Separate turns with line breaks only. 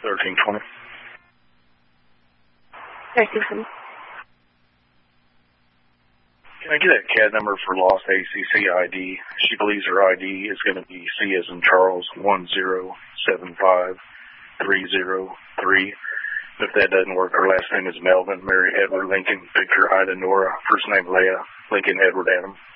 1320.
1320.
Can I get that CAD number for lost ACC ID? She believes her ID is going to be C as in Charles 1075303. If that doesn't work, her last name is Melvin, Mary Edward Lincoln, Victor Ida Nora, first name Leah, Lincoln Edward Adam.